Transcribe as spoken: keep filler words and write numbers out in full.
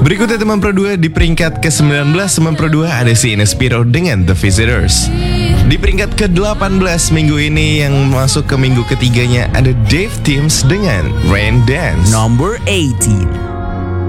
Berikutnya teman Pro dua di peringkat ke sembilan belas. Teman Pro dua ada si Inespiro dengan The Visitors. Di peringkat ke delapan belas minggu ini yang masuk ke minggu ketiganya ada Dave Timms dengan Rain Dance. Number eighteen.